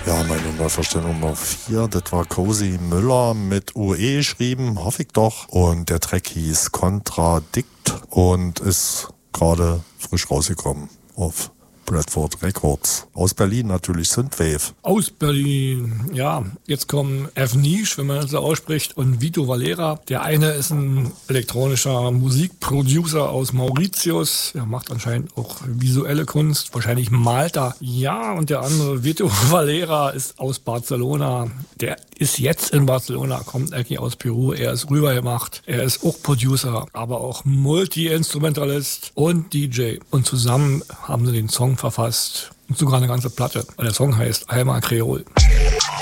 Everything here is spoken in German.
Ja, meine Neuverstellung Nummer 4, das war Cozy Müller mit UE geschrieben, hoffe ich doch. Und der Track hieß Contradict und ist gerade frisch rausgekommen auf Bradford Records. Aus Berlin natürlich Synthwave. Aus Berlin, ja. Jetzt kommen F-Niche, wenn man das so ausspricht, und Vito Valera. Der eine ist ein elektronischer Musikproducer aus Mauritius. Er macht anscheinend auch visuelle Kunst. Wahrscheinlich malt er. Ja, und der andere, Vito Valera, ist aus Barcelona. Der ist jetzt in Barcelona, kommt eigentlich aus Peru. Er ist rübergemacht. Er ist auch Producer, aber auch Multi-Instrumentalist und DJ. Und zusammen haben sie den Song verfasst und sogar eine ganze Platte. Und der Song heißt Alma Creole.